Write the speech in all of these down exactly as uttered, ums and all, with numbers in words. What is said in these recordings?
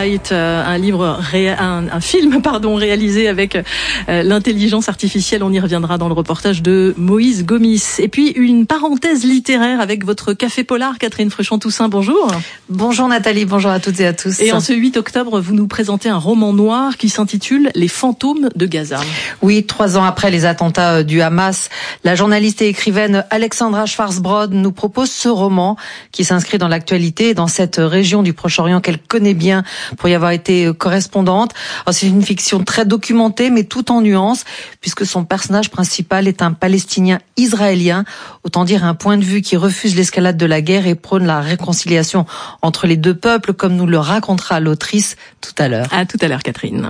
Right, euh, un livre, ré... un, un film, pardon, réalisé avec euh, l'intelligence artificielle. On y reviendra dans le reportage de Moïse Gomis. Et puis une parenthèse littéraire avec votre Café Polar, Catherine Fruchon-Toussaint. Bonjour. Bonjour Nathalie, bonjour à toutes et à tous. Et en ce huit octobre, vous nous présentez un roman noir qui s'intitule Les fantômes de Gaza. Oui, trois ans après les attentats du Hamas, la journaliste et écrivaine Alexandra Schwarzbrod nous propose ce roman qui s'inscrit dans l'actualité et dans cette région du Proche-Orient qu'elle connaît bien pour y avoir été correspondante. Alors, c'est une fiction très documentée, mais tout en nuances, puisque son personnage principal est un Palestinien israélien, autant dire un point de vue qui refuse l'escalade de la guerre et prône la réconciliation entre les deux peuples, comme nous le racontera l'autrice tout à l'heure. À tout à l'heure, Catherine.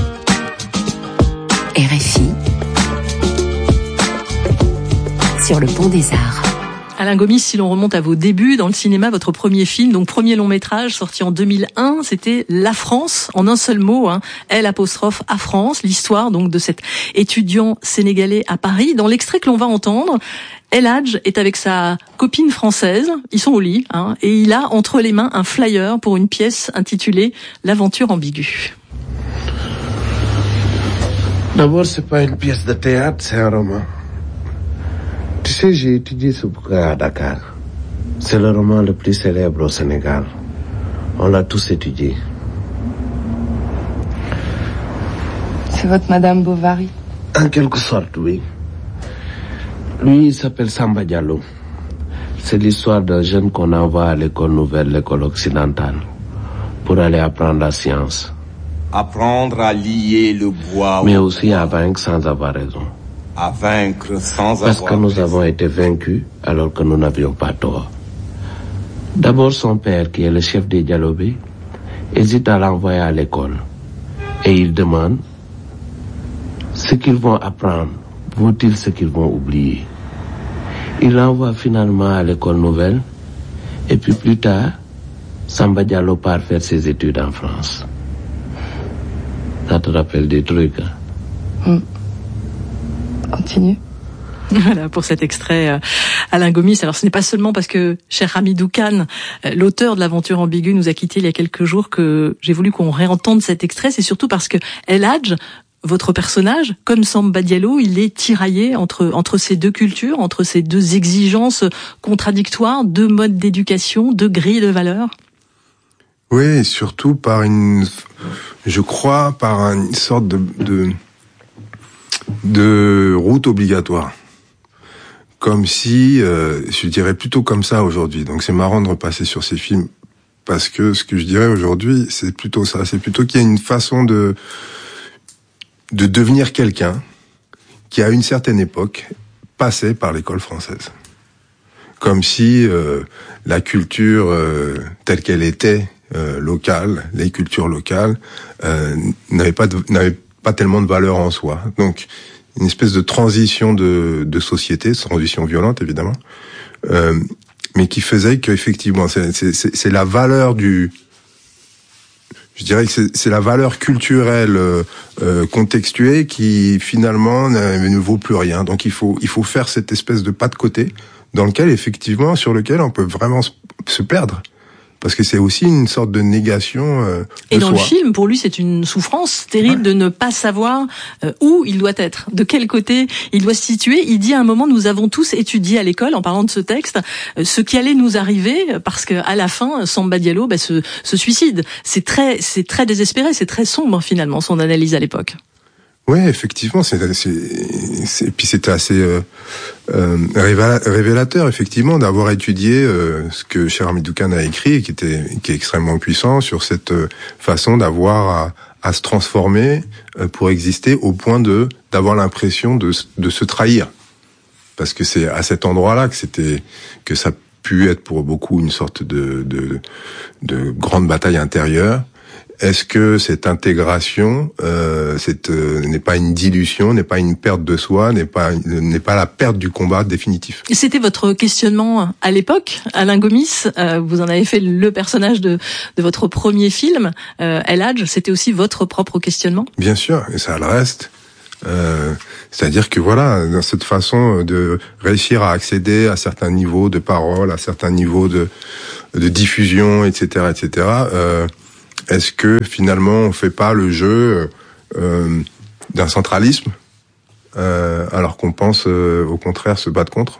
R F I sur le pont des Arts. Alain Gomis, si l'on remonte à vos débuts dans le cinéma, votre premier film, donc premier long métrage sorti en deux mille un, c'était La France, en un seul mot, hein, L apostrophe A France, l'histoire donc de cet étudiant sénégalais à Paris. Dans l'extrait que l'on va entendre, El Hadj est avec sa copine française, ils sont au lit, hein, et il a entre les mains un flyer pour une pièce intitulée L'aventure ambiguë. D'abord, c'est pas une pièce de théâtre, c'est un roman. Tu sais, j'ai étudié ce bouquin à Dakar. C'est le roman le plus célèbre au Sénégal. On l'a tous étudié. C'est votre Madame Bovary? En quelque sorte, oui. Lui, il s'appelle Samba Diallo. C'est l'histoire d'un jeune qu'on envoie à l'école nouvelle, l'école occidentale, pour aller apprendre la science. Apprendre à lier le bois. Mais aussi à vaincre sans avoir raison. À vaincre sans Parce avoir que nous raison. avons été vaincus alors que nous n'avions pas tort. D'abord, son père, qui est le chef des Dialobé, hésite à l'envoyer à l'école. Et il demande ce qu'ils vont apprendre. Vaut-il ce qu'ils vont oublier? Il l'envoie finalement à l'école nouvelle. Et puis plus tard, Samba Diallo part faire ses études en France. Ça te rappelle des trucs, hein? Mm. Continue. Voilà pour cet extrait, euh, Alain Gomis. Alors ce n'est pas seulement parce que cher Hamidou Kane, euh, l'auteur de l'Aventure ambiguë, nous a quittés il y a quelques jours que j'ai voulu qu'on réentende cet extrait. C'est surtout parce que El Hadj, votre personnage, comme Samba Diallo, il est tiraillé entre entre ces deux cultures, entre ces deux exigences contradictoires, deux modes d'éducation, deux grilles de valeurs. Oui, et surtout par une, je crois, par une sorte de, de de route obligatoire. Comme si, euh, je dirais plutôt comme ça aujourd'hui. Donc c'est marrant de repasser sur ces films, parce que ce que je dirais aujourd'hui, c'est plutôt ça. C'est plutôt qu'il y a une façon de de devenir quelqu'un qui, à une certaine époque, passait par l'école française. Comme si euh, la culture euh, telle qu'elle était, euh, locale, les cultures locales, euh, n'avaient pas de, n'avaient pas tellement de valeur en soi. Donc, une espèce de transition de, de société, transition violente évidemment, euh, mais qui faisait qu'effectivement, c'est, c'est, c'est la valeur du, je dirais que c'est, c'est la valeur culturelle euh, contextuée qui finalement ne, ne vaut plus rien. Donc il faut, il faut faire cette espèce de pas de côté dans lequel effectivement, sur lequel on peut vraiment se, se perdre. Parce que c'est aussi une sorte de négation euh, de Et dans soi. le film, pour lui, c'est une souffrance terrible Ouais. de ne pas savoir euh, où il doit être, de quel côté il doit se situer. Il dit à un moment, nous avons tous étudié à l'école, en parlant de ce texte, euh, ce qui allait nous arriver, parce que à la fin, Samba Diallo bah, se, se suicide. C'est très, c'est très désespéré, c'est très sombre finalement son analyse à l'époque. Oui, effectivement, c'est, c'est, c'est, puis c'était assez euh, euh, révélateur, effectivement, d'avoir étudié euh, ce que cher Hamidou Kane a écrit, et qui était, qui est extrêmement puissant sur cette euh, façon d'avoir à, à se transformer euh, pour exister, au point de d'avoir l'impression de, de se trahir, parce que c'est à cet endroit-là que c'était, que ça a pu être pour beaucoup une sorte de de, de grande bataille intérieure. Est-ce que cette intégration euh, cette, euh, n'est pas une dilution, n'est pas une perte de soi, n'est pas n'est pas la perte du combat définitif? C'était votre questionnement à l'époque, Alain Gomis. Euh, vous en avez fait le personnage de, de votre premier film, euh, El Hadj. C'était aussi votre propre questionnement? Bien sûr, et ça le reste. Euh, c'est-à-dire que voilà, dans cette façon de réussir à accéder à certains niveaux de parole, à certains niveaux de, de diffusion, et cetera, et cetera. Euh, est-ce que finalement on fait pas le jeu euh, d'un centralisme euh, alors qu'on pense euh, au contraire se battre contre?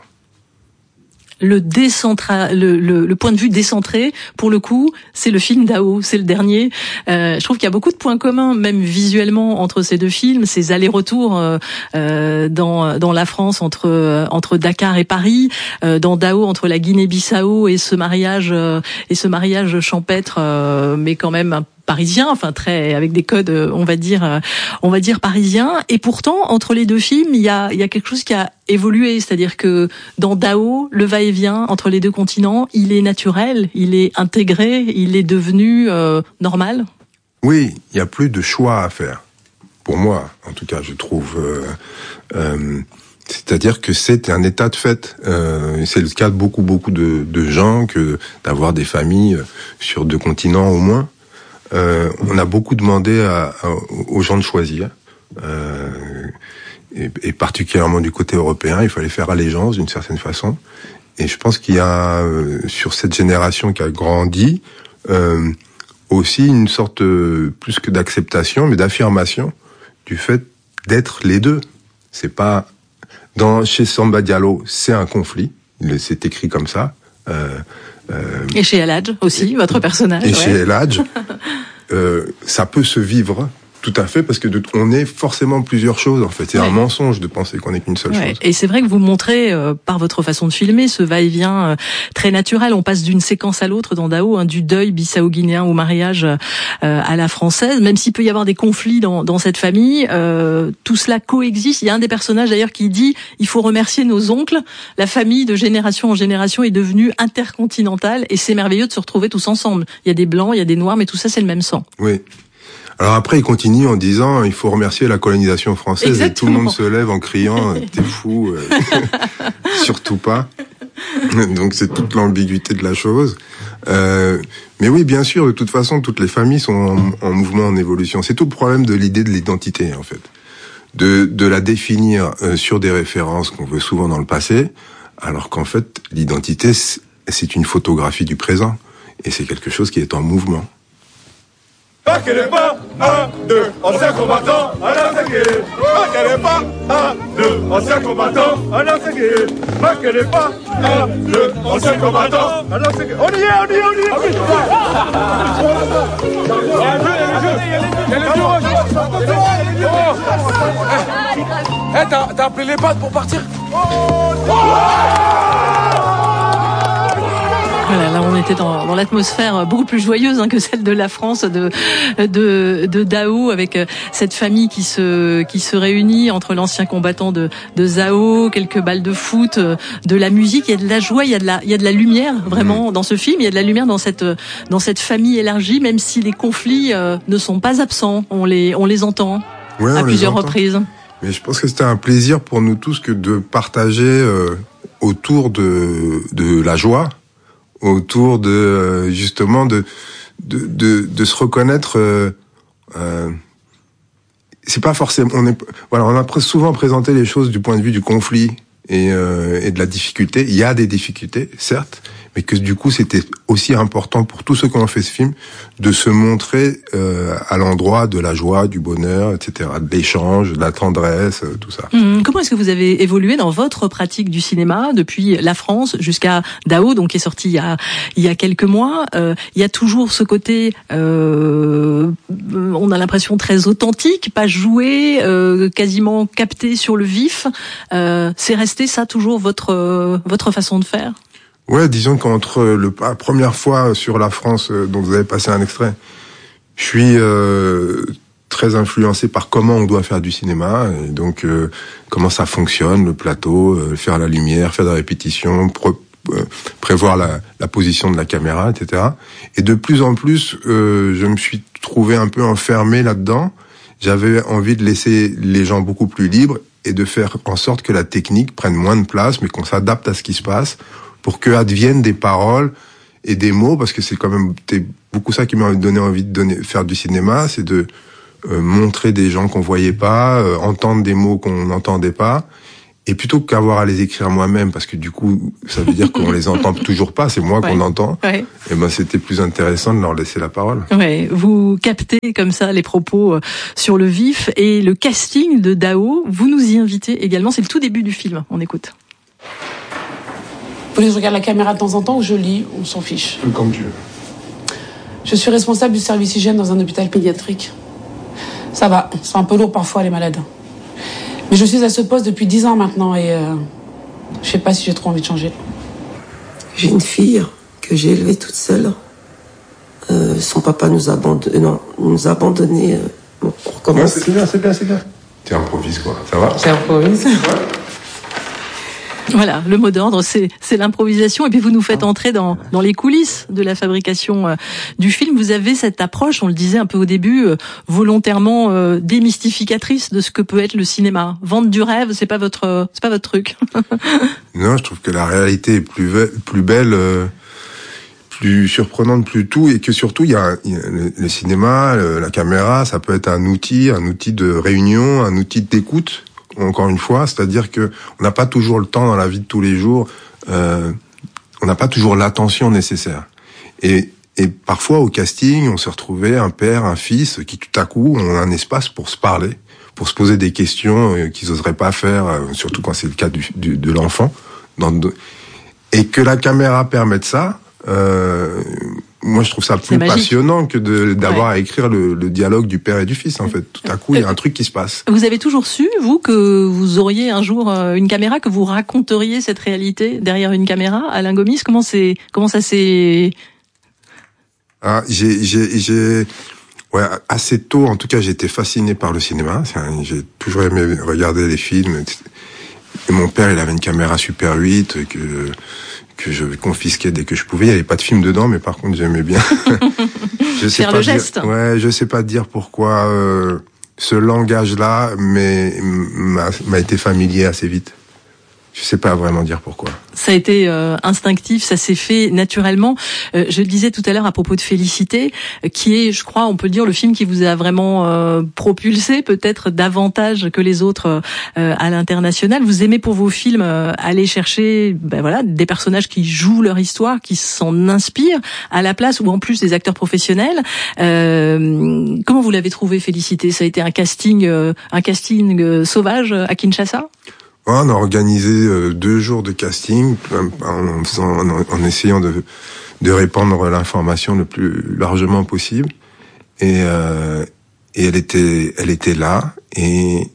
Le, décentra... le, le, le point de vue décentré, pour le coup, c'est le film Dao, c'est le dernier. Euh, je trouve qu'il y a beaucoup de points communs, même visuellement, entre ces deux films, ces allers-retours euh, euh, dans dans la France entre euh, entre Dakar et Paris, euh, dans Dao entre la Guinée-Bissau et ce mariage euh, et ce mariage champêtre, euh, mais quand même un parisien, enfin très avec des codes, on va dire, on va dire parisiens. Et pourtant, entre les deux films, il y a, il y a quelque chose qui a évolué, c'est-à-dire que dans Dao, le va-et-vient entre les deux continents, il est naturel, il est intégré, il est devenu euh, normal. Oui, il y a plus de choix à faire. Pour moi, en tout cas, je trouve. Euh, euh, c'est-à-dire que c'est un état de fait. Euh, c'est le cas de beaucoup, beaucoup de, de gens que d'avoir des familles sur deux continents au moins. Euh, on a beaucoup demandé à, à, aux gens de choisir, euh, et, et particulièrement du côté européen, il fallait faire allégeance d'une certaine façon. Et je pense qu'il y a euh, sur cette génération qui a grandi euh, aussi une sorte euh, plus que d'acceptation, mais d'affirmation du fait d'être les deux. C'est pas dans chez Samba Diallo, c'est un conflit, c'est écrit comme ça. Euh, Euh, et chez El Hadj aussi, et, votre personnage. Et ouais. chez El Hadj, euh, ça peut se vivre tout à fait, parce que de, on est forcément plusieurs choses, en fait. C'est ouais. un mensonge de penser qu'on n'est qu'une seule ouais. chose. Et c'est vrai que vous montrez, euh, par votre façon de filmer, ce va-et-vient euh, très naturel. On passe d'une séquence à l'autre dans Dao, hein, du deuil bissau-guinéen au mariage euh, à la française. Même s'il peut y avoir des conflits dans, dans cette famille, euh, tout cela coexiste. Il y a un des personnages, d'ailleurs, qui dit « Il faut remercier nos oncles. La famille, de génération en génération, est devenue intercontinentale et c'est merveilleux de se retrouver tous ensemble. Il y a des blancs, il y a des noirs, mais tout ça, c'est le même sang. » Oui. Alors après, il continue en disant, il faut remercier la colonisation française. Exactement. Et tout le monde se lève en criant, t'es fou, euh, surtout pas. Donc c'est toute l'ambiguïté de la chose. Euh, mais oui, bien sûr, de toute façon, toutes les familles sont en, en mouvement, en évolution. C'est tout le problème de l'idée de l'identité, en fait. De, de la définir euh, sur des références qu'on veut souvent dans le passé, alors qu'en fait, l'identité, c'est une photographie du présent. Et c'est quelque chose qui est en mouvement. Baquez pas, un, deux, anciens combattants, à la sécurité. Baquez pas, un, deux, anciens combattants, à la sécurité. Baquez pas, un, deux, anciens combattants, à la sécurité. On y est, on y est, on y est. Eh, t'as, t'as appelé les pattes pour partir? Voilà, là on était dans, dans l'atmosphère beaucoup plus joyeuse hein, que celle de la France, de de, de Dao, avec cette famille qui se qui se réunit entre l'ancien combattant de de Zao, quelques balles de foot, de la musique, il y a de la joie, il y a de la il y a de la lumière vraiment dans ce film, il y a de la lumière dans cette dans cette famille élargie, même si les conflits euh, ne sont pas absents, on les on les entend ouais, à on plusieurs reprises. Mais je pense que c'était un plaisir pour nous tous que de partager euh, autour de de la joie, autour de justement de de de, de se reconnaître. Euh, euh, c'est pas forcément. On est voilà, on a souvent présenté les choses du point de vue du conflit et euh, et de la difficulté. Il y a des difficultés, certes, mais que du coup c'était aussi important pour tous ceux qui ont fait ce film de se montrer euh, à l'endroit de la joie, du bonheur, et cetera, de l'échange, de la tendresse, euh, tout ça. Mmh. Comment est-ce que vous avez évolué dans votre pratique du cinéma depuis la France jusqu'à Dao, donc qui est sorti il y a il y a quelques mois? euh, Il y a toujours ce côté, euh, on a l'impression très authentique, pas joué, euh, quasiment capté sur le vif. Euh, c'est resté ça toujours votre euh, votre façon de faire? Ouais, disons qu'entre le, la première fois sur la France, euh, dont vous avez passé un extrait, je suis euh, très influencé par comment on doit faire du cinéma, et donc euh, comment ça fonctionne, le plateau, euh, faire la lumière, faire des répétitions, pro, euh, prévoir la, la position de la caméra, et cetera. Et de plus en plus, euh, je me suis trouvé un peu enfermé là-dedans. J'avais envie de laisser les gens beaucoup plus libres et de faire en sorte que la technique prenne moins de place, mais qu'on s'adapte à ce qui se passe, pour que adviennent des paroles et des mots, parce que c'est quand même beaucoup ça qui m'a donné envie de donner, faire du cinéma, c'est de euh, montrer des gens qu'on voyait pas, euh, entendre des mots qu'on n'entendait pas, Et plutôt qu'avoir à les écrire moi-même, parce que du coup, ça veut dire qu'on les entend toujours pas, c'est moi ouais. qu'on entend. Ouais. Et ben, c'était plus intéressant de leur laisser la parole. Ouais, vous captez comme ça les propos sur le vif et le casting de Dao. Vous nous y invitez également. C'est le tout début du film. On écoute. Vous voulez que je regarde la caméra de temps en temps ou je lis, on s'en fiche. Comme tu veux. Je suis responsable du service hygiène dans un hôpital pédiatrique. Ça va, c'est un peu lourd parfois les malades. Mais je suis à ce poste depuis dix ans maintenant et euh, je sais pas si j'ai trop envie de changer. J'ai une fille que j'ai élevée toute seule. Euh, son papa nous a abandonnés. Non, nous a abandonnés. Euh, bon, pour commencer. Ouais, c'est bien, c'est bien, c'est bien. Tu improvises quoi, ça va? J'improvise. Ouais. Voilà, le mot d'ordre, c'est c'est l'improvisation. Et puis vous nous faites entrer dans dans les coulisses de la fabrication euh, du film. Vous avez cette approche, on le disait un peu au début, euh, volontairement euh, démystificatrice de ce que peut être le cinéma. Vendre du rêve, c'est pas votre euh, c'est pas votre truc. Non, je trouve que la réalité est plus ve- plus belle, euh, plus surprenante, plus tout, et que surtout il y a, y a le, le cinéma, le, la caméra, ça peut être un outil, un outil de réunion, un outil d'écoute. Encore une fois, c'est-à-dire que on n'a pas toujours le temps dans la vie de tous les jours, euh, on n'a pas toujours l'attention nécessaire. Et, et parfois au casting, on se retrouvait un père, un fils qui tout à coup ont un espace pour se parler, pour se poser des questions euh, qu'ils n'oseraient pas faire, euh, surtout quand c'est le cas du, du, de l'enfant. Dans de... Et que la caméra permette ça. Euh, moi, je trouve ça plus passionnant que de, d'avoir ouais. à écrire le, le dialogue du père et du fils, en fait. Tout à coup, il y a un truc qui se passe. Vous avez toujours su, vous, que vous auriez un jour une caméra, que vous raconteriez cette réalité derrière une caméra, Alain Gomis? Comment c'est, comment ça s'est... Ah, j'ai, j'ai, j'ai, ouais, assez tôt, en tout cas, j'ai été fasciné par le cinéma. J'ai toujours aimé regarder les films. Et mon père, il avait une caméra Super huit que... que je confisquais dès que je pouvais. Il n'y avait pas de film dedans, mais par contre, j'aimais bien. je sais Faire pas le dire, geste. Ouais, je sais pas dire pourquoi euh, ce langage-là mais, m'a, m'a été familier assez vite. Je sais pas vraiment dire pourquoi. Ça a été euh, instinctif, ça s'est fait naturellement. Euh, je le disais tout à l'heure à propos de Félicité, qui est, je crois, on peut le dire, le film qui vous a vraiment euh, propulsé, peut-être davantage que les autres euh, à l'international. Vous aimez pour vos films euh, aller chercher, ben voilà, des personnages qui jouent leur histoire, qui s'en inspirent, à la place ou en plus des acteurs professionnels. Euh, comment vous l'avez trouvé, Félicité? Ça a été un casting, euh, un casting euh, sauvage à Kinshasa? On a organisé euh, deux jours de casting en, faisant, en, en essayant de, de répandre l'information le plus largement possible. Et, euh, et elle était, elle était là et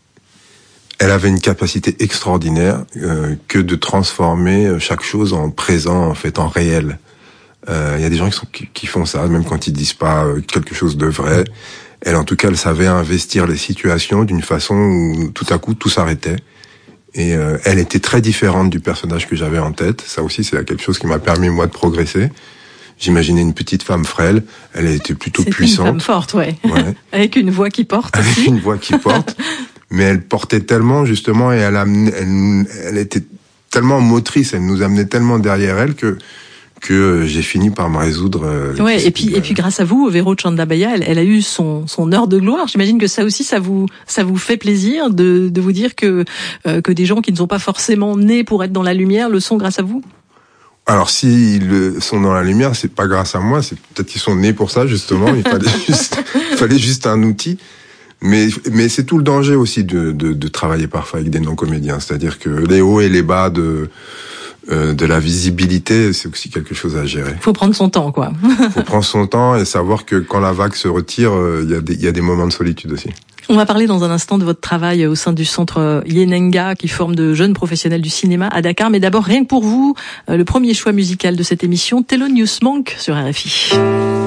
elle avait une capacité extraordinaire euh, que de transformer chaque chose en présent, en fait, en réel. Il euh, y a des gens qui, sont, qui, qui font ça, même quand ils disent pas quelque chose de vrai. Elle, en tout cas, elle savait investir les situations d'une façon où tout à coup tout s'arrêtait. Et euh, elle était très différente du personnage que j'avais en tête. Ça aussi, c'est quelque chose qui m'a permis, moi, de progresser. J'imaginais une petite femme frêle. Elle était plutôt C'était puissante. Une femme forte, ouais. ouais. Avec une voix qui porte Avec aussi. une voix qui porte. Mais elle portait tellement, justement, et elle, amenait, elle, elle était tellement motrice, elle nous amenait tellement derrière elle que que j'ai fini par me résoudre. Euh, ouais, et puis, et puis grâce à vous, Vero Tchandabaya, elle, elle a eu son, son heure de gloire. J'imagine que ça aussi, ça vous, ça vous fait plaisir de, de vous dire que, euh, que des gens qui ne sont pas forcément nés pour être dans la lumière le sont grâce à vous? Alors, s'ils sont dans la lumière, c'est pas grâce à moi, c'est peut-être qu'ils sont nés pour ça, justement. Il fallait juste, il fallait juste un outil. Mais, mais c'est tout le danger aussi de, de, de travailler parfois avec des non-comédiens. C'est-à-dire que les hauts et les bas de, Euh, de la visibilité, c'est aussi quelque chose à gérer. Faut prendre son temps, quoi. Faut prendre son temps et savoir que quand la vague se retire, il euh, y, y a des moments de solitude aussi. On va parler dans un instant de votre travail au sein du centre Yenenga, qui forme de jeunes professionnels du cinéma à Dakar. Mais d'abord, rien que pour vous, le premier choix musical de cette émission, Thelonious Monk sur R F I.